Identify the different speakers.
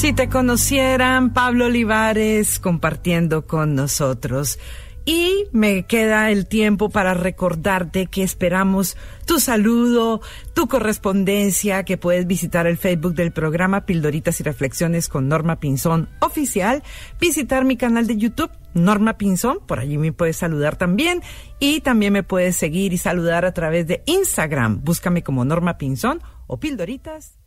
Speaker 1: Si te conocieran, Pablo Olivares compartiendo con nosotros. Y me queda el tiempo para recordarte que esperamos tu saludo, tu correspondencia, que puedes visitar el Facebook del programa Pildoritas y Reflexiones con Norma Pinzón Oficial, visitar mi canal de YouTube, Norma Pinzón, por allí me puedes saludar también, y también me puedes seguir y saludar a través de Instagram, búscame como Norma Pinzón o Pildoritas